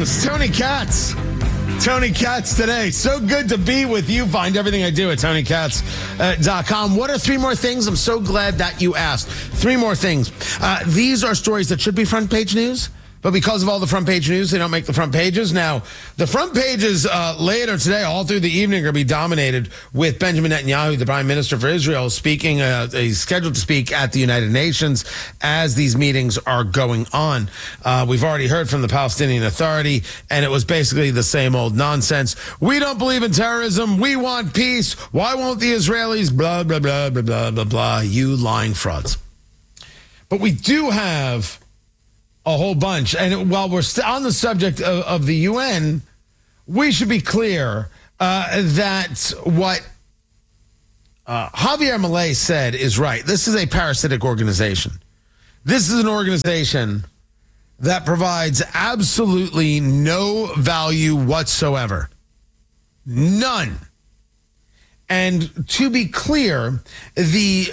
It's Tony Katz. Tony Katz today. So good to be with you. Find everything I do at TonyKatz.com. What are three more things? I'm so glad that you asked. Three more things. These are stories that should be front page news, but because of all the front page news, they don't make the front pages. Now, the front pages later today, all through the evening, are going to be dominated with Benjamin Netanyahu, the Prime Minister for Israel, speaking. He's scheduled to speak at the United Nations as these meetings are going on. We've already heard from the Palestinian Authority, and it was basically the same old nonsense. We don't believe in terrorism. We want peace. Why won't the Israelis? Blah, blah, blah, blah, blah, blah, blah. You lying frauds. But we do have a whole bunch. And while we're on the subject of the UN, we should be clear that what Javier Milei said is right. This is a parasitic organization. This is an organization that provides absolutely no value whatsoever. None. And to be clear, the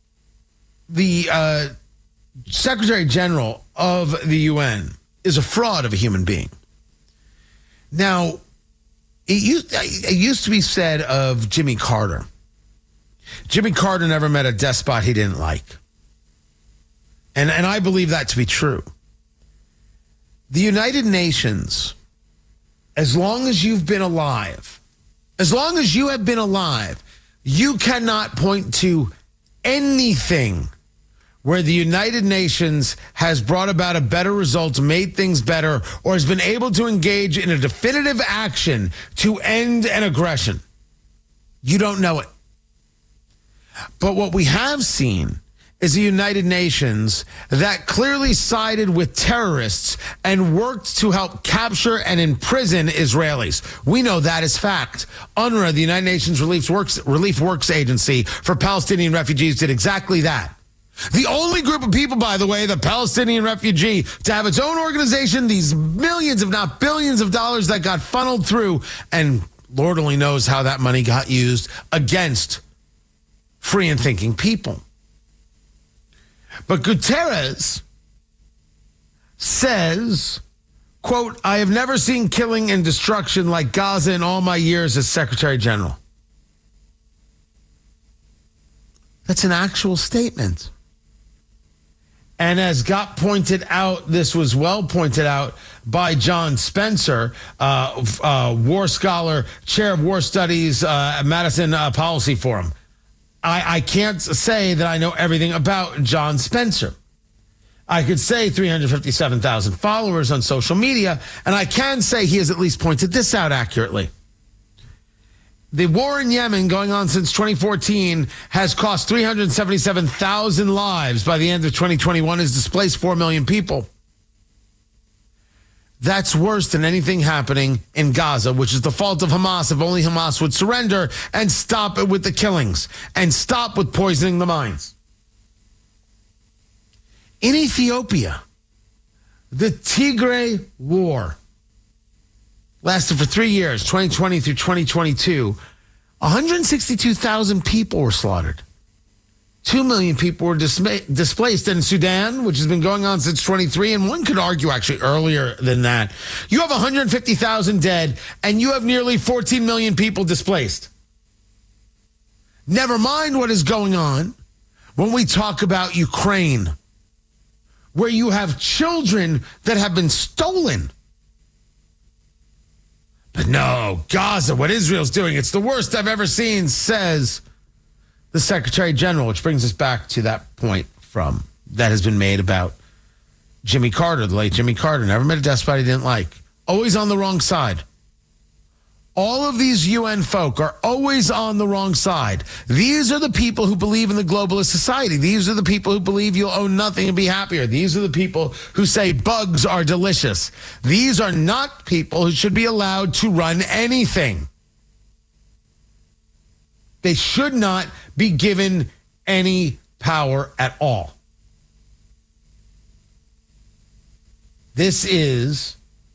Secretary General of the UN is a fraud of a human being. Now, it used to be said of Jimmy Carter. Jimmy Carter never met a despot he didn't like. And I believe that to be true. The United Nations, as long as you've been alive, as long as you have been alive, you cannot point to anything where the United Nations has brought about a better result, made things better, or has been able to engage in a definitive action to end an aggression. You don't know it. But what we have seen is a United Nations that clearly sided with terrorists and worked to help capture and imprison Israelis. We know that is fact. UNRWA, the United Nations Relief Works Agency for Palestinian refugees, did exactly that. The only group of people, by the way, the Palestinian refugee, to have its own organization, these millions, if not billions of dollars that got funneled through, and Lord only knows how that money got used against free and thinking people. But Guterres says, quote, "I have never seen killing and destruction like Gaza in all my years as Secretary General." That's an actual statement. And as got pointed out, this was well pointed out by John Spencer, war scholar, chair of war studies at Madison Policy Forum. I can't say that I know everything about John Spencer. I could say 357,000 followers on social media, and I can say he has at least pointed this out accurately. The war in Yemen, going on since 2014, has cost 377,000 lives. By the end of 2021, has displaced 4 million people. That's worse than anything happening in Gaza, which is the fault of Hamas. If only Hamas would surrender and stop it with the killings and stop with poisoning the mines. In Ethiopia, the Tigray War lasted for 3 years, 2020 through 2022. 162,000 people were slaughtered. 2 million people were displaced. In Sudan, which has been going on since 23, and one could argue actually earlier than that, you have 150,000 dead, and you have nearly 14 million people displaced. Never mind what is going on when we talk about Ukraine, where you have children that have been stolen. But no, Gaza, what Israel's doing, it's the worst I've ever seen, says the Secretary General, which brings us back to that point that has been made about Jimmy Carter, the late Jimmy Carter. Never met a despot he didn't like. Always on the wrong side. All of these UN folk are always on the wrong side. These are the people who believe in the globalist society. These are the people who believe you'll own nothing and be happier. These are the people who say bugs are delicious. These are not people who should be allowed to run anything. They should not be given any power at all. This is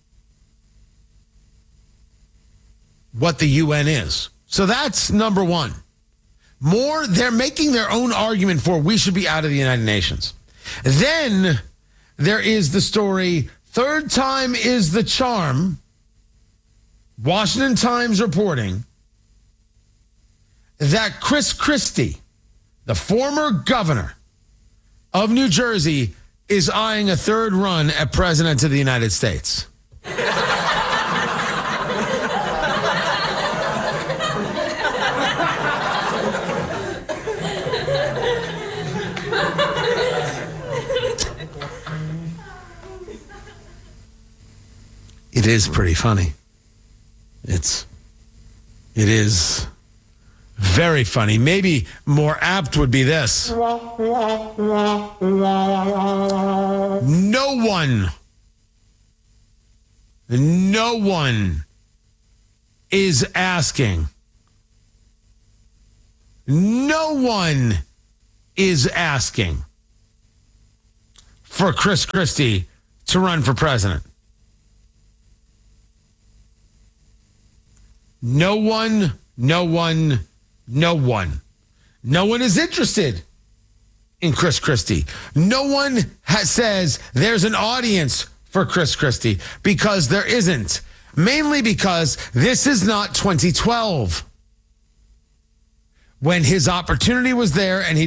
what the UN is. So that's number one. They're making their own argument for we should be out of the United Nations. Then there is the story Third time is the charm. Washington Times reporting that Chris Christie, the former governor of New Jersey, is eyeing a third run at President of the United States. It is pretty funny. It is very funny. Maybe more apt would be this. No one is asking. No one is asking for Chris Christie to run for president. No one is interested in Chris Christie. No one says there's an audience for Chris Christie, because there isn't. Mainly because this is not 2012, when his opportunity was there and he